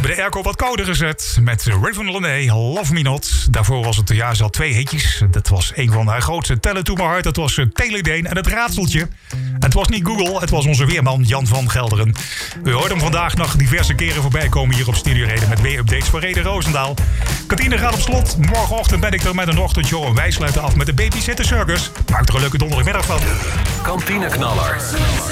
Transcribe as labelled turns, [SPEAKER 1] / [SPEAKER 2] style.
[SPEAKER 1] hebben de airco wat kouder gezet met Raven Lené, Love Me Not. Daarvoor was het, ja, ze had 2 hitjes. Dat was een van haar grootste, Tell It To My Heart. Dat was Teledeen en het raadseltje. Het was niet Google, het was onze weerman Jan van Gelderen. U hoort hem vandaag nog diverse keren voorbij komen hier op Studio Reden met weer-updates voor Reden Roosendaal. Kantine gaat op slot. Morgenochtend ben ik er met een ochtendshow en wij sluiten af met de Babysitter Circus. Maak er een leuke donderdagmiddag van.
[SPEAKER 2] Kantineknaller.